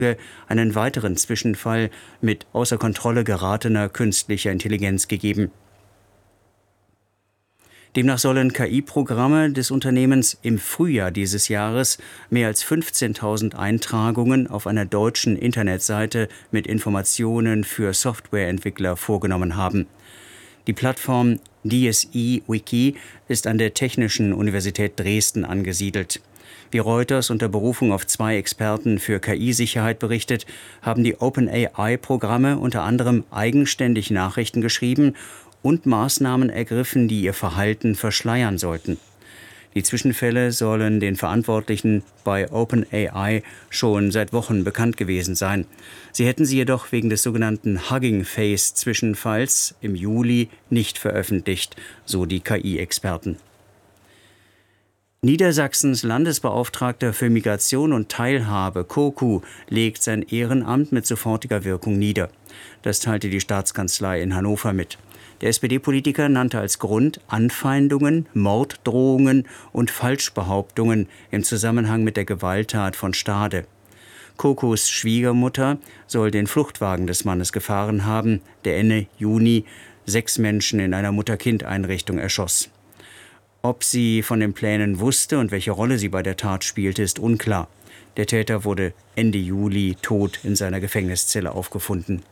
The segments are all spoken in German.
einen weiteren Zwischenfall mit außer Kontrolle geratener künstlicher Intelligenz gegeben. Demnach sollen KI-Programme des Unternehmens im Frühjahr dieses Jahres mehr als 15.000 Eintragungen auf einer deutschen Internetseite mit Informationen für Softwareentwickler vorgenommen haben. Die Plattform DSI Wiki ist an der Technischen Universität Dresden angesiedelt. Wie Reuters unter Berufung auf 2 Experten für KI-Sicherheit berichtet, haben die OpenAI-Programme unter anderem eigenständig Nachrichten geschrieben und Maßnahmen ergriffen, die ihr Verhalten verschleiern sollten. Die Zwischenfälle sollen den Verantwortlichen bei OpenAI schon seit Wochen bekannt gewesen sein. Sie hätten sie jedoch wegen des sogenannten Hugging Face-Zwischenfalls im Juli nicht veröffentlicht, so die KI-Experten. Niedersachsens Landesbeauftragter für Migration und Teilhabe, Koku, legt sein Ehrenamt mit sofortiger Wirkung nieder. Das teilte die Staatskanzlei in Hannover mit. Der SPD-Politiker nannte als Grund Anfeindungen, Morddrohungen und Falschbehauptungen im Zusammenhang mit der Gewalttat von Stade. Kokus Schwiegermutter soll den Fluchtwagen des Mannes gefahren haben, der Ende Juni 6 Menschen in einer Mutter-Kind-Einrichtung erschoss. Ob sie von den Plänen wusste und welche Rolle sie bei der Tat spielte, ist unklar. Der Täter wurde Ende Juli tot in seiner Gefängniszelle aufgefunden.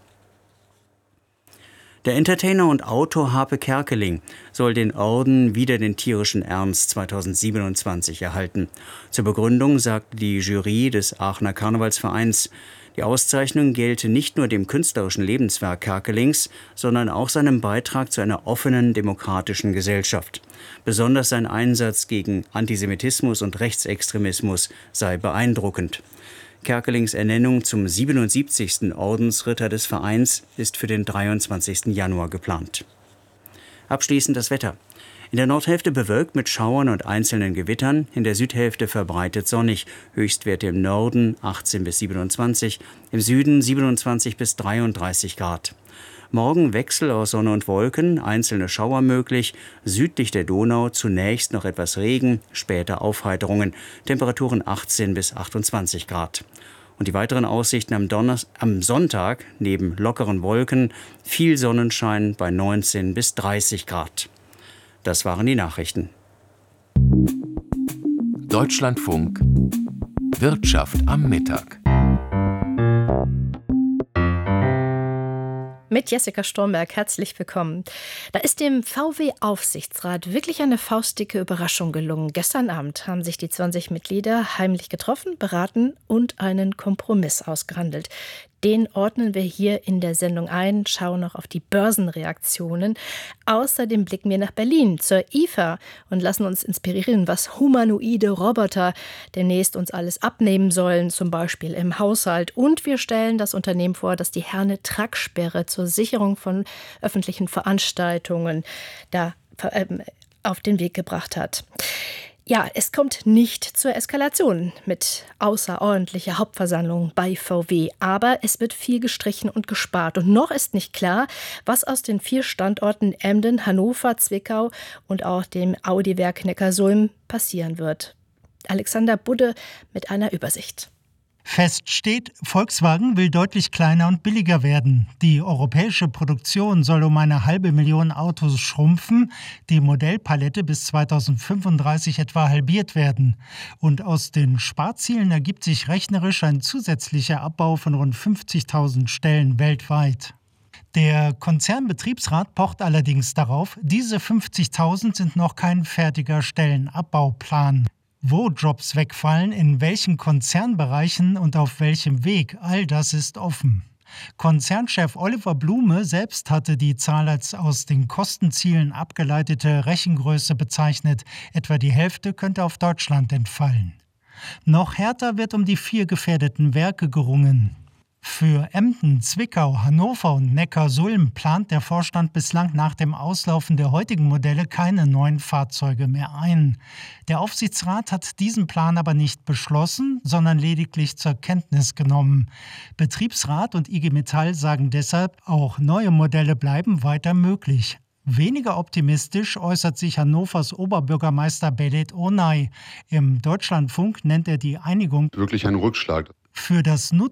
Der Entertainer und Autor Harpe Kerkeling soll den Orden Wider den tierischen Ernst 2027 erhalten. Zur Begründung sagte die Jury des Aachener Karnevalsvereins, die Auszeichnung gelte nicht nur dem künstlerischen Lebenswerk Kerkelings, sondern auch seinem Beitrag zu einer offenen, demokratischen Gesellschaft. Besonders sein Einsatz gegen Antisemitismus und Rechtsextremismus sei beeindruckend. Kerkelings Ernennung zum 77. Ordensritter des Vereins ist für den 23. Januar geplant. Abschließend das Wetter. In der Nordhälfte bewölkt mit Schauern und einzelnen Gewittern, in der Südhälfte verbreitet sonnig, Höchstwerte im Norden 18 bis 27, im Süden 27 bis 33 Grad. Morgen Wechsel aus Sonne und Wolken, einzelne Schauer möglich, südlich der Donau zunächst noch etwas Regen, später Aufheiterungen, Temperaturen 18 bis 28 Grad. Und die weiteren Aussichten am Sonntag, neben lockeren Wolken, viel Sonnenschein bei 19 bis 30 Grad. Das waren die Nachrichten. Deutschlandfunk Wirtschaft am Mittag. Mit Jessica Stromberg, herzlich willkommen. Da ist dem VW-Aufsichtsrat wirklich eine faustdicke Überraschung gelungen. Gestern Abend haben sich die 20 Mitglieder heimlich getroffen, beraten und einen Kompromiss ausgehandelt. Den ordnen wir hier in der Sendung ein, schauen noch auf die Börsenreaktionen. Außerdem blicken wir nach Berlin zur IFA und lassen uns inspirieren, was humanoide Roboter demnächst uns alles abnehmen sollen, zum Beispiel im Haushalt. Und wir stellen das Unternehmen vor, das die Herne-Track-Sperre zur Sicherung von öffentlichen Veranstaltungen da auf den Weg gebracht hat. Ja, es kommt nicht zur Eskalation mit außerordentlicher Hauptversammlung bei VW, aber es wird viel gestrichen und gespart. Und noch ist nicht klar, was aus den 4 Standorten Emden, Hannover, Zwickau und auch dem Audi-Werk Neckarsulm passieren wird. Alexander Budde mit einer Übersicht. Fest steht, Volkswagen will deutlich kleiner und billiger werden. Die europäische Produktion soll um 500.000 Autos schrumpfen, die Modellpalette bis 2035 etwa halbiert werden. Und aus den Sparzielen ergibt sich rechnerisch ein zusätzlicher Abbau von rund 50.000 Stellen weltweit. Der Konzernbetriebsrat pocht allerdings darauf, diese 50.000 sind noch kein fertiger Stellenabbauplan. Wo Jobs wegfallen, in welchen Konzernbereichen und auf welchem Weg, all das ist offen. Konzernchef Oliver Blume selbst hatte die Zahl als aus den Kostenzielen abgeleitete Rechengröße bezeichnet. Etwa die Hälfte könnte auf Deutschland entfallen. Noch härter wird um die 4 gefährdeten Werke gerungen. Für Emden, Zwickau, Hannover und Neckarsulm plant der Vorstand bislang nach dem Auslaufen der heutigen Modelle keine neuen Fahrzeuge mehr ein. Der Aufsichtsrat hat diesen Plan aber nicht beschlossen, sondern lediglich zur Kenntnis genommen. Betriebsrat und IG Metall sagen deshalb, auch neue Modelle bleiben weiter möglich. Weniger optimistisch äußert sich Hannovers Oberbürgermeister Belet Onay. Im Deutschlandfunk nennt er die Einigung wirklich ein Rückschlag. Für das